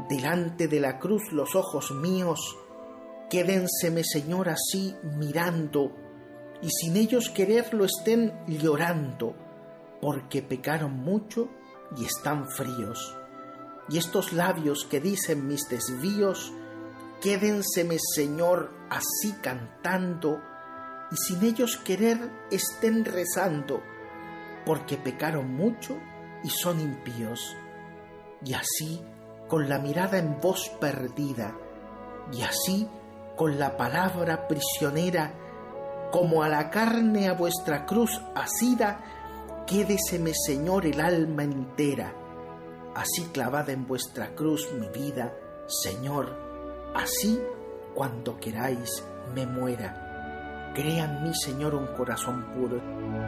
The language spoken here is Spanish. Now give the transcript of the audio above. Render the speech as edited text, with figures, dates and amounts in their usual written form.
delante de la cruz los ojos míos, quédenseme, Señor, así mirando, y sin ellos quererlo estén llorando, porque pecaron mucho y están fríos. Y estos labios que dicen mis desvíos, quédenseme, Señor, así cantando, y sin ellos querer estén rezando, porque pecaron mucho y son impíos. Y así, con la mirada en vos perdida, y así, con la palabra prisionera, como a la carne a vuestra cruz asida, quédeseme, Señor, el alma entera. Así clavada en vuestra cruz mi vida, Señor, así cuando queráis me muera. Crea en mí, Señor, un corazón puro.